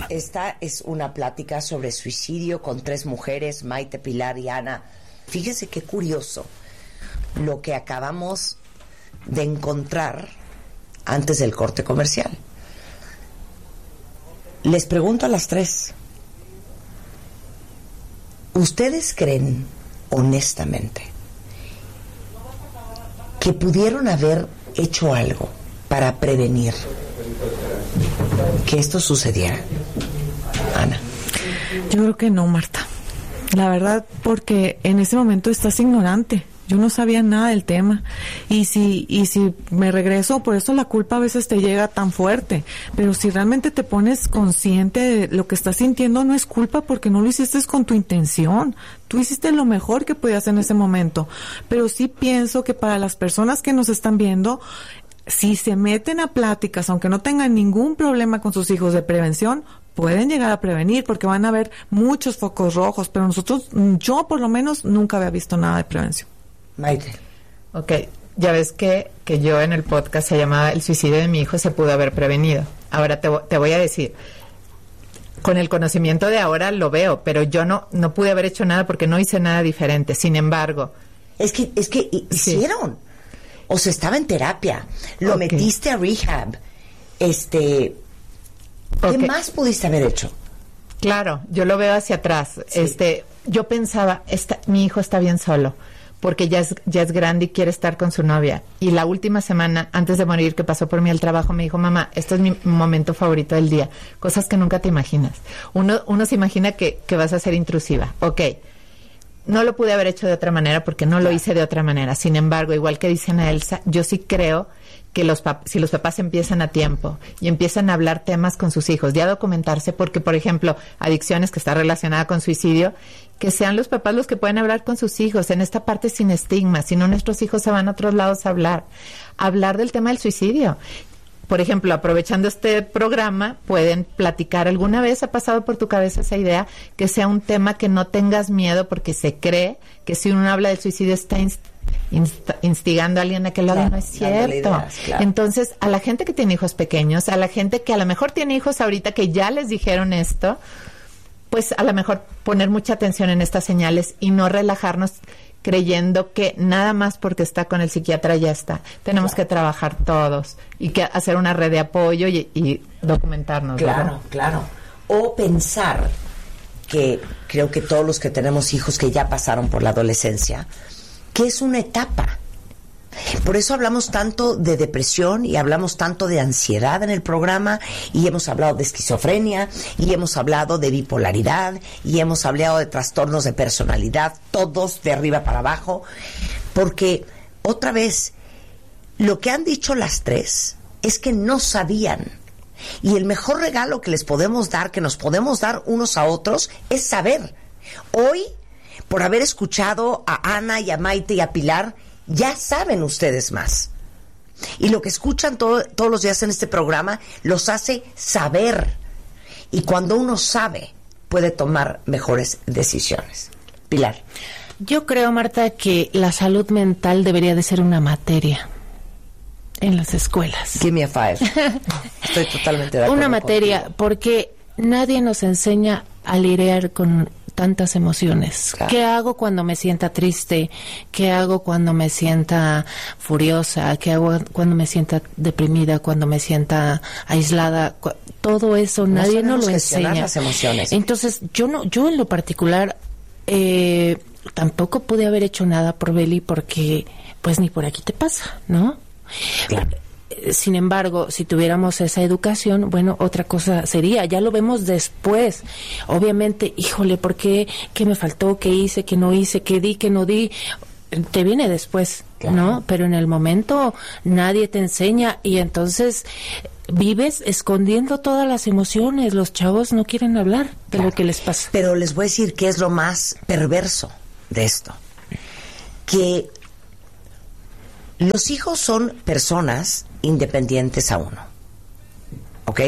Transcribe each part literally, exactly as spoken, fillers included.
Esta es una plática sobre suicidio con tres mujeres, Maite, Pilar y Ana. Fíjense qué curioso lo que acabamos de encontrar antes del corte comercial. Les pregunto a las tres, ¿ustedes creen honestamente que pudieron haber hecho algo para prevenir que esto sucediera? Ana. Yo creo que no, Marta. La verdad, porque en ese momento estás ignorante. Yo no sabía nada del tema. Y si, y si me regreso, por eso la culpa a veces te llega tan fuerte. Pero si realmente te pones consciente de lo que estás sintiendo, no es culpa porque no lo hiciste con tu intención. Tú hiciste lo mejor que podías en ese momento. Pero sí pienso que para las personas que nos están viendo, si se meten a pláticas, aunque no tengan ningún problema con sus hijos de prevención, pueden llegar a prevenir porque van a haber muchos focos rojos, pero nosotros, yo por lo menos, nunca había visto nada de prevención. Maite. Ok, ya ves que, que yo en el podcast se llamaba El suicidio de mi hijo se pudo haber prevenido. Ahora te, te voy a decir, con el conocimiento de ahora lo veo, pero yo no, no pude haber hecho nada porque no hice nada diferente. Sin embargo... Es que, es que hicieron. Sí. O sea, estaba en terapia. Lo okay. metiste a rehab. Este... ¿Qué okay. más pudiste haber hecho? Claro, yo lo veo hacia atrás. Sí. Este, yo pensaba, esta, mi hijo está bien solo, porque ya es, ya es grande y quiere estar con su novia. Y la última semana, antes de morir, que pasó por mí al trabajo, me dijo, mamá, este es mi momento favorito del día. Cosas que nunca te imaginas. Uno, uno se imagina que, que vas a ser intrusiva. Ok, no lo pude haber hecho de otra manera porque no lo hice de otra manera. Sin embargo, igual que dice Ana Elsa, yo sí creo que los pap- si los papás empiezan a tiempo y empiezan a hablar temas con sus hijos, ya documentarse, porque, por ejemplo, adicciones que está relacionada con suicidio, que sean los papás los que pueden hablar con sus hijos, en esta parte sin estigma, si no nuestros hijos se van a otros lados a hablar, hablar del tema del suicidio. Por ejemplo, aprovechando este programa, pueden platicar, ¿alguna vez ha pasado por tu cabeza esa idea? Que sea un tema que no tengas miedo, porque se cree que si uno habla del suicidio está inst- inst- instigando a alguien a que lo haga. Claro, no es cierto. Ideas, claro. Entonces, a la gente que tiene hijos pequeños, a la gente que a lo mejor tiene hijos ahorita que ya les dijeron esto, pues a lo mejor poner mucha atención en estas señales y no relajarnos creyendo que nada más porque está con el psiquiatra ya está. Tenemos claro. que trabajar todos y que hacer una red de apoyo y, y documentarnos. Claro, ¿verdad? claro. O pensar que creo que todos los que tenemos hijos que ya pasaron por la adolescencia, que es una etapa. Por eso hablamos tanto de depresión y hablamos tanto de ansiedad en el programa, y hemos hablado de esquizofrenia y hemos hablado de bipolaridad y hemos hablado de trastornos de personalidad, todos de arriba para abajo, porque otra vez lo que han dicho las tres es que no sabían, y el mejor regalo que les podemos dar, que nos podemos dar unos a otros, es saber. Hoy, por haber escuchado a Ana y a Maite y a Pilar, ya saben ustedes más. Y lo que escuchan todo, todos los días en este programa los hace saber. Y cuando uno sabe, puede tomar mejores decisiones. Pilar. Yo creo, Marta, que la salud mental debería de ser una materia en las escuelas. Give me a five. Estoy totalmente de acuerdo. Una materia, contigo. Porque nadie nos enseña a lidiar con tantas emociones. Claro. ¿Qué hago cuando me sienta triste? ¿Qué hago cuando me sienta furiosa? ¿Qué hago cuando me sienta deprimida? ¿Cuando me sienta aislada? Todo eso no nadie nos lo enseña. Las emociones. Entonces, yo no, yo en lo particular eh, tampoco pude haber hecho nada por Beli porque, pues ni por aquí te pasa, ¿no? Claro. Sin embargo, si tuviéramos esa educación, bueno, otra cosa sería, ya lo vemos después. Obviamente, híjole, ¿por qué? ¿Qué me faltó? ¿Qué hice? ¿Qué no hice? ¿Qué di? ¿Qué no di? Te viene después, claro. ¿no? Pero en el momento nadie te enseña y entonces vives escondiendo todas las emociones. Los chavos no quieren hablar de claro. lo que les pasa. Pero les voy a decir qué es lo más perverso de esto. Que los hijos son personas independientes a uno, ¿ok?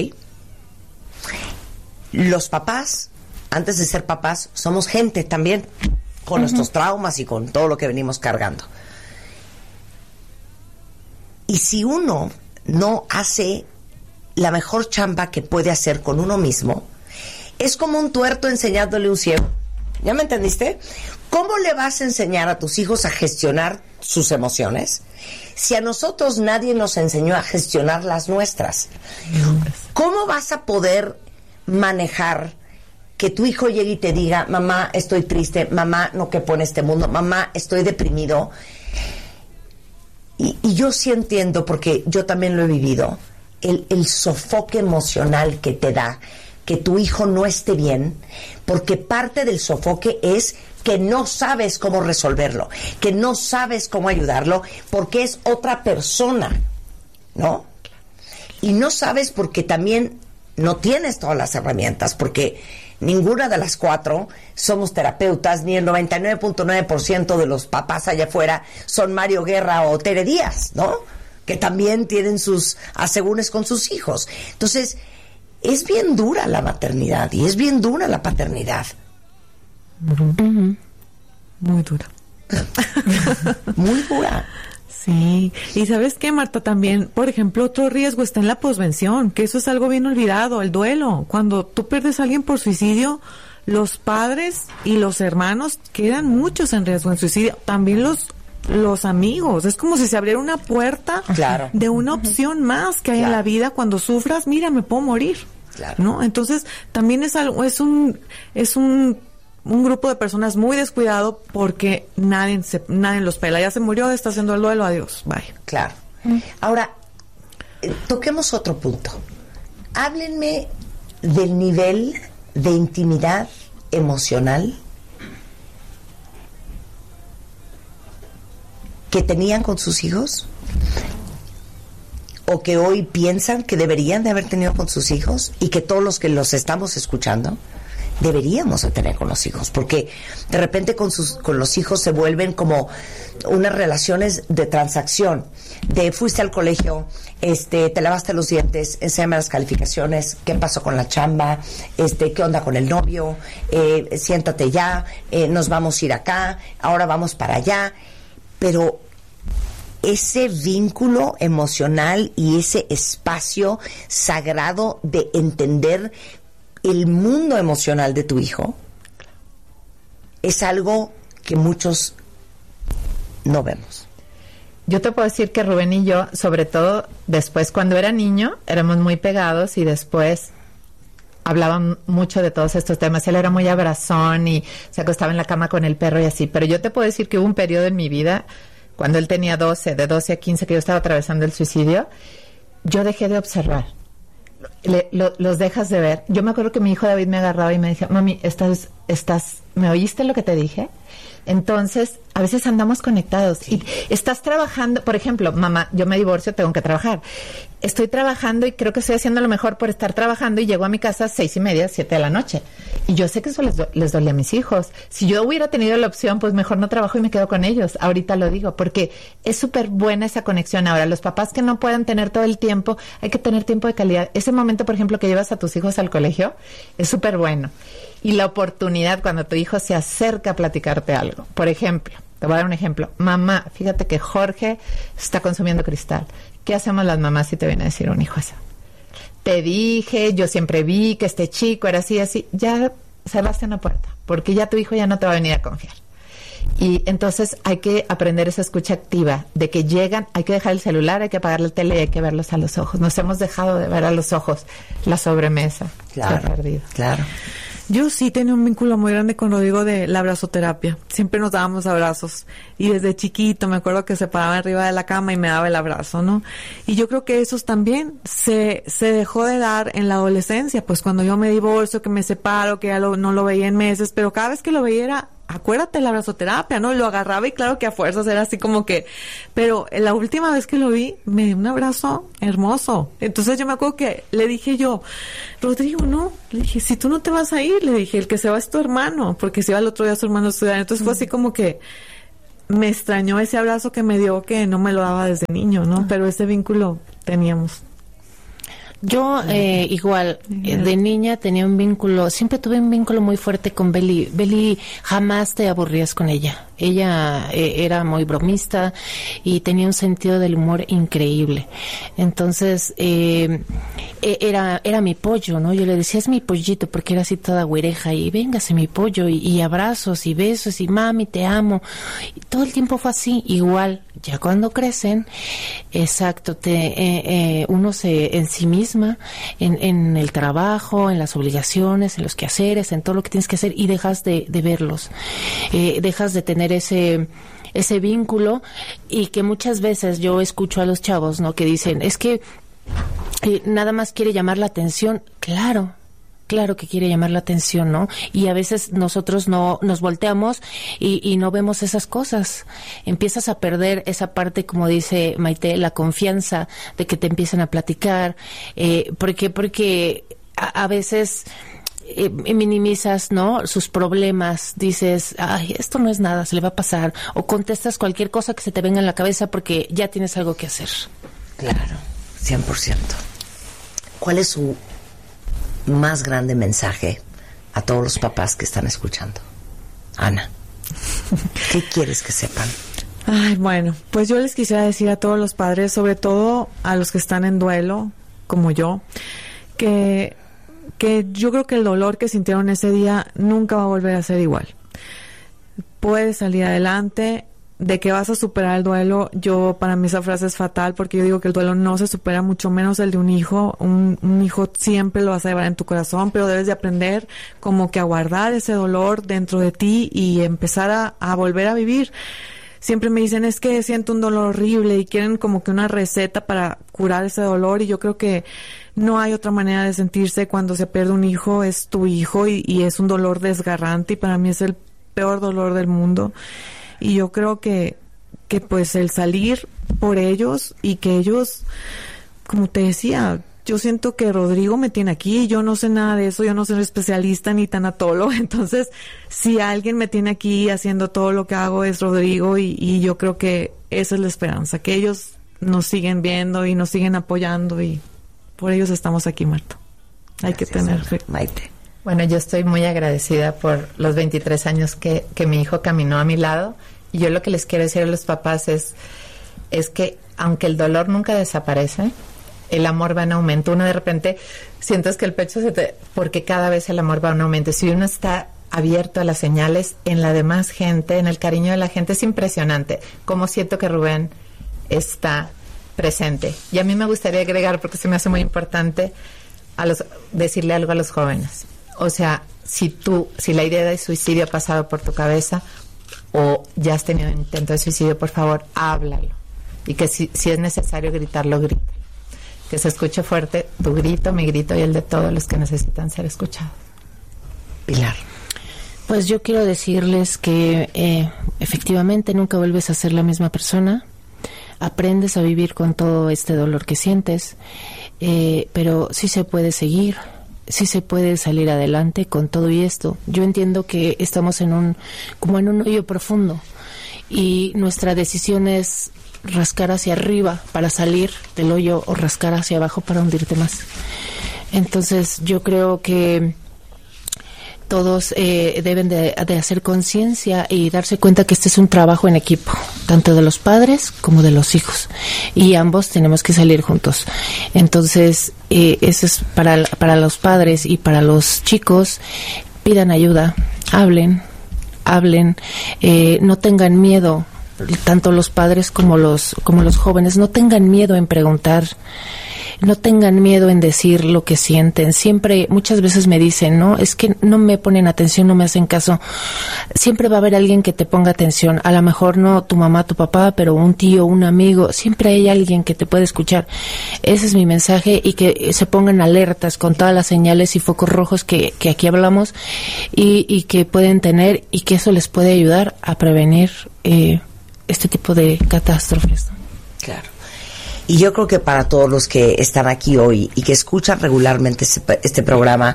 Los papás, antes de ser papás, somos gente también, con uh-huh. nuestros traumas y con todo lo que venimos cargando. Y si uno no hace la mejor chamba que puede hacer con uno mismo, Es como un tuerto enseñándole a un ciego. ¿Ya me entendiste? ¿Cómo le vas a enseñar a tus hijos a gestionar sus emociones si a nosotros nadie nos enseñó a gestionar las nuestras? ¿Cómo vas a poder manejar que tu hijo llegue y te diga, mamá, estoy triste, mamá, no quepo en este mundo, mamá, estoy deprimido? Y, y yo sí entiendo, porque yo también lo he vivido, el, el sofoque emocional que te da que tu hijo no esté bien, porque parte del sofoque es que no sabes cómo resolverlo, que no sabes cómo ayudarlo, porque es otra persona, ¿no? Y no sabes porque también no tienes todas las herramientas, porque ninguna de las cuatro somos terapeutas, ni el noventa y nueve punto nueve por ciento de los papás allá afuera son Mario Guerra o Tere Díaz, ¿no? Que también tienen sus asegúnes con sus hijos. Entonces, es bien dura la maternidad y es bien dura la paternidad. Uh-huh. Muy dura. Muy dura. Sí, y ¿sabes qué, Marta? También, por ejemplo, otro riesgo está en la posvención, que eso es algo bien olvidado, el duelo. Cuando tú pierdes a alguien por suicidio, los padres y los hermanos quedan muchos en riesgo en suicidio. También los los amigos. Es como si se abriera una puerta, claro, de una opción más que hay, claro, en la vida. Cuando sufras, mira, me puedo morir, claro, ¿no? Entonces, también es algo, es un, es un un grupo de personas muy descuidado porque nadie se, nadie los pela. Ya se murió, está haciendo el duelo, adiós, bye. Claro. Ahora, eh, toquemos otro punto. Háblenme del nivel de intimidad emocional que tenían con sus hijos, o que hoy piensan que deberían de haber tenido con sus hijos, y que todos los que los estamos escuchando deberíamos de tener con los hijos, porque de repente con sus con los hijos se vuelven como unas relaciones de transacción, de fuiste al colegio, este, te lavaste los dientes, enséñame las calificaciones, qué pasó con la chamba, este, qué onda con el novio, eh, siéntate ya, eh, nos vamos a ir acá, ahora vamos para allá. Pero ese vínculo emocional y ese espacio sagrado de entender el mundo emocional de tu hijo es algo que muchos no vemos. Yo te puedo decir que Rubén y yo, sobre todo después, cuando era niño, éramos muy pegados, y después hablaban mucho de todos estos temas. Él era muy abrazón y se acostaba en la cama con el perro y así. Pero yo te puedo decir que hubo un periodo en mi vida, cuando él tenía doce, de doce a quince, que yo estaba atravesando el suicidio, yo dejé de observar. Le, lo, los dejas de ver. Yo me acuerdo que mi hijo David me agarraba y me decía, mami, estás, estás, ¿me oíste lo que te dije? Entonces, a veces andamos conectados, sí, y estás trabajando, por ejemplo, mamá, yo me divorcio, tengo que trabajar. Estoy trabajando y creo que estoy haciendo lo mejor por estar trabajando, y llego a mi casa a seis y media, siete de la noche. Y yo sé que eso les, do, les duele a mis hijos. Si yo hubiera tenido la opción, pues mejor no trabajo y me quedo con ellos. Ahorita lo digo, porque es súper buena esa conexión. Ahora, los papás que no puedan tener todo el tiempo, hay que tener tiempo de calidad. Ese momento, por ejemplo, que llevas a tus hijos al colegio, es súper bueno. Y la oportunidad cuando tu hijo se acerca a platicarte algo. Por ejemplo, te voy a dar un ejemplo. Mamá, fíjate que Jorge está consumiendo cristal. ¿Qué hacemos las mamás si te viene a decir un hijo eso? Te dije, yo siempre vi que este chico era así, así. Ya cerraste una puerta, porque ya tu hijo ya no te va a venir a confiar. Y entonces hay que aprender esa escucha activa, de que llegan, hay que dejar el celular, hay que apagar la tele y hay que verlos a los ojos. Nos hemos dejado de ver a los ojos la sobremesa. Claro, se ha perdido. Claro. Yo sí tenía un vínculo muy grande con Rodrigo de la abrazoterapia. Siempre nos dábamos abrazos. Y desde chiquito me acuerdo que se paraba arriba de la cama y me daba el abrazo, ¿no? Y yo creo que eso también se, se dejó de dar en la adolescencia. Pues cuando yo me divorcio, que me separo, que ya lo, no lo veía en meses, pero cada vez que lo veía era, acuérdate la abrazoterapia, ¿no? Lo agarraba y claro que a fuerzas era así como que, pero la última vez que lo vi, me dio un abrazo hermoso. Entonces yo me acuerdo que le dije yo, Rodrigo, no, le dije, si tú no te vas a ir, le dije, el que se va es tu hermano, porque se iba el otro día su hermano a estudiar. Entonces fue así como que me extrañó ese abrazo que me dio, que no me lo daba desde niño, ¿no? Pero ese vínculo teníamos. Yo eh, igual, eh, de niña tenía un vínculo, siempre tuve un vínculo muy fuerte con Beli. Beli, jamás te aburrías con ella. Ella eh, era muy bromista y tenía un sentido del humor increíble. Entonces, eh, era era mi pollo, ¿no? Yo le decía, es mi pollito, porque era así toda güereja, y véngase mi pollo, y, y abrazos y besos, y mami, te amo. Y todo el tiempo fue así, igual. Ya cuando crecen, exacto, te eh, eh, uno se en sí misma, en, en el trabajo, en las obligaciones, en los quehaceres, en todo lo que tienes que hacer, y dejas de, de verlos, eh, dejas de tener ese ese vínculo, y que muchas veces yo escucho a los chavos, ¿no? Que dicen, es que eh, nada más quiere llamar la atención. Claro. Claro que quiere llamar la atención, ¿no? Y a veces nosotros no nos volteamos y, y no vemos esas cosas. Empiezas a perder esa parte, como dice Maite, la confianza de que te empiezan a platicar. Eh, ¿Por qué? Porque a, a veces eh, minimizas, ¿no? Sus problemas. Dices, ay, esto no es nada, se le va a pasar. O contestas cualquier cosa que se te venga en la cabeza porque ya tienes algo que hacer. Claro, cien por ciento. ¿Cuál es su más grande mensaje a todos los papás que están escuchando? Ana, ¿qué quieres que sepan? Ay, bueno, pues yo les quisiera decir a todos los padres, sobre todo a los que están en duelo, como yo, que, que yo creo que el dolor que sintieron ese día nunca va a volver a ser igual. Puedes salir adelante. De que vas a superar el duelo, yo, para mí esa frase es fatal, porque yo digo que el duelo no se supera, mucho menos el de un hijo. Un, un hijo siempre lo vas a llevar en tu corazón, pero debes de aprender como que a guardar ese dolor dentro de ti y empezar a, a volver a vivir. Siempre me dicen, es que siento un dolor horrible, y quieren como que una receta para curar ese dolor, y yo creo que no hay otra manera de sentirse cuando se pierde un hijo. Es tu hijo, y, y es un dolor desgarrante, y para mí es el peor dolor del mundo. Y yo creo que, que pues el salir por ellos, y que ellos, como te decía, yo siento que Rodrigo me tiene aquí, yo no sé nada de eso, yo no soy especialista ni tanatólogo, entonces si alguien me tiene aquí haciendo todo lo que hago es Rodrigo, y, y yo creo que esa es la esperanza, que ellos nos siguen viendo y nos siguen apoyando, y por ellos estamos aquí, Marta. Hay Gracias, que tener fe. Maite. Bueno, yo estoy muy agradecida por los veintitrés años que, que mi hijo caminó a mi lado, y yo lo que les quiero decir a los papás es, es que aunque el dolor nunca desaparece, el amor va en aumento. Uno de repente sientes que el pecho se te... porque cada vez el amor va en aumento. Si uno está abierto a las señales, en la demás gente, en el cariño de la gente, es impresionante. Como siento que Rubén está presente. Y a mí me gustaría agregar, porque se me hace muy importante, a los decirle algo a los jóvenes. O sea, si tú, si la idea de suicidio ha pasado por tu cabeza, o ya has tenido un intento de suicidio, por favor, háblalo. Y que si, si es necesario gritarlo, grita. Que se escuche fuerte tu grito, mi grito y el de todos los que necesitan ser escuchados. Pilar. Pues yo quiero decirles que eh, efectivamente nunca vuelves a ser la misma persona. Aprendes a vivir con todo este dolor que sientes, eh, pero sí se puede seguir. Sí se puede salir adelante con todo y esto. Yo entiendo que estamos en un, como en un hoyo profundo, y nuestra decisión es rascar hacia arriba para salir del hoyo, o rascar hacia abajo para hundirte más. Entonces yo creo que todos eh, deben de, de hacer conciencia y darse cuenta que este es un trabajo en equipo, tanto de los padres como de los hijos, y ambos tenemos que salir juntos. Entonces eh, eso es para, para los padres, y para los chicos, pidan ayuda, hablen, hablen, eh, no tengan miedo, tanto los padres como los, como los jóvenes, no tengan miedo en preguntar. No tengan miedo en decir lo que sienten. Siempre, muchas veces me dicen, no, es que no me ponen atención, no me hacen caso. Siempre va a haber alguien que te ponga atención. A lo mejor no tu mamá, tu papá, pero un tío, un amigo. Siempre hay alguien que te puede escuchar. Ese es mi mensaje, y que se pongan alertas con todas las señales y focos rojos que, que aquí hablamos, y, y que pueden tener, y que eso les puede ayudar a prevenir eh, este tipo de catástrofes. Claro. Y yo creo que para todos los que están aquí hoy y que escuchan regularmente este, este programa,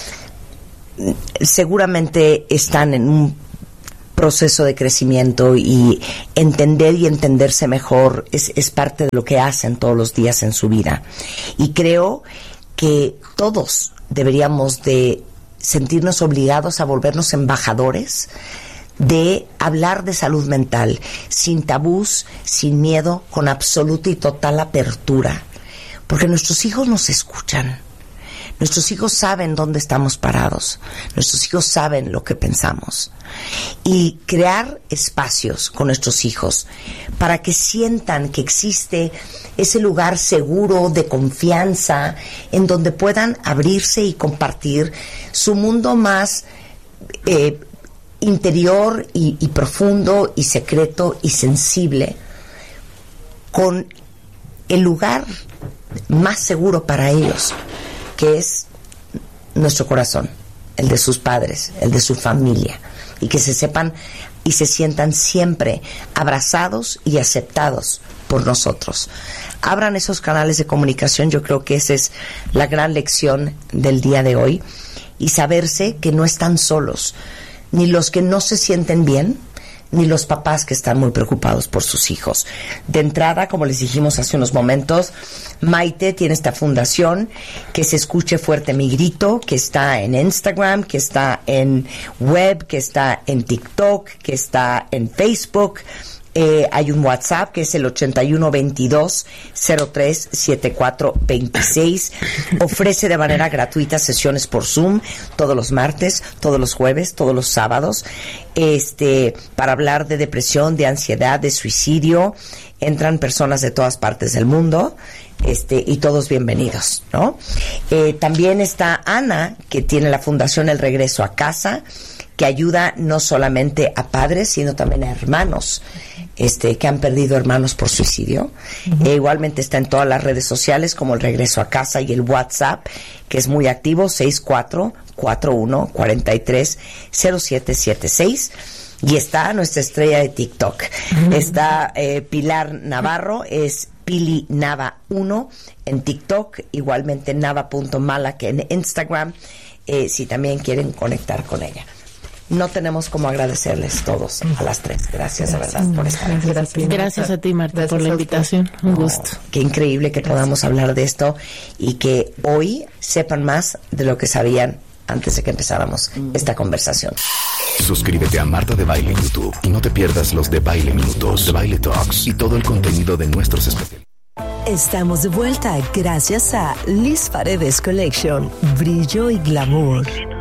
seguramente están en un proceso de crecimiento, y entender y entenderse mejor es, es parte de lo que hacen todos los días en su vida. Y creo que todos deberíamos de sentirnos obligados a volvernos embajadores de hablar de salud mental sin tabús, sin miedo, con absoluta y total apertura, porque nuestros hijos nos escuchan. Nuestros hijos saben dónde estamos parados. Nuestros hijos saben lo que pensamos. Y crear espacios con nuestros hijos para que sientan que existe ese lugar seguro de confianza en donde puedan abrirse y compartir su mundo más eh, interior y, y profundo y secreto y sensible, con el lugar más seguro para ellos, que es nuestro corazón, el de sus padres, el de su familia, y que se sepan y se sientan siempre abrazados y aceptados por nosotros. Abran esos canales de comunicación. Yo creo que esa es la gran lección del día de hoy, y saberse que no están solos, ni los que no se sienten bien, ni los papás que están muy preocupados por sus hijos. De entrada, como les dijimos hace unos momentos, Maite tiene esta fundación, que se escuche fuerte mi grito, que está en Instagram, que está en web, que está en TikTok, que está en Facebook. Eh, hay un WhatsApp que es el ochenta y uno veintidós cero tres setenta y cuatro veintiséis. Ofrece de manera gratuita sesiones por Zoom todos los martes, todos los jueves, todos los sábados, este, para hablar de depresión, de ansiedad, de suicidio. Entran personas de todas partes del mundo, este, y todos bienvenidos, ¿no? Eh, también está Ana, que tiene la fundación El Regreso a Casa, que ayuda no solamente a padres, sino también a hermanos este, que han perdido hermanos por suicidio. Uh-huh. E igualmente está en todas las redes sociales, como El Regreso a Casa, y el WhatsApp, que es muy activo, seis cuatro cuatro uno cuatro tres cero siete siete seis. Y está nuestra estrella de TikTok. Uh-huh. Está eh, Pilar Navarro, es Pili Nava uno en TikTok, igualmente Nava punto mala, que en Instagram, eh, si también quieren conectar con ella. No tenemos como agradecerles todos a las tres. Gracias, de verdad, por estar aquí. Gracias, gracias a ti, Marta, gracias por la invitación. Un no, gusto. Qué increíble que gracias. Podamos hablar de esto y que hoy sepan más de lo que sabían antes de que empezáramos esta conversación. Suscríbete a Marta de Baile en YouTube y no te pierdas los de Baile Minutos, de Baile Talks y todo el contenido de nuestros especialistas. Estamos de vuelta gracias a Liz Paredes Collection, brillo y glamour.